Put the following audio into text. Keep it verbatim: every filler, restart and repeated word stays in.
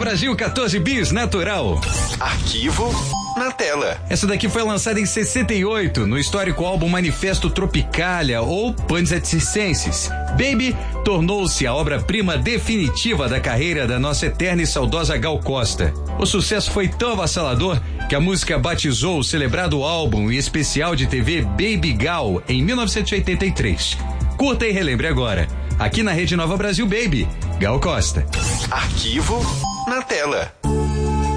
Brasil quatorze bis natural. Arquivo na tela. Essa daqui foi lançada em sessenta e oito no histórico álbum Manifesto Tropicalia ou Panzet Circenses. Baby tornou-se a obra-prima definitiva da carreira da nossa eterna e saudosa Gal Costa. O sucesso foi tão avassalador que a música batizou o celebrado álbum e especial de T V Baby Gal em mil novecentos e oitenta e três. Curta e relembre agora, aqui na Rede Nova Brasil Baby, Gal Costa. Arquivo na tela.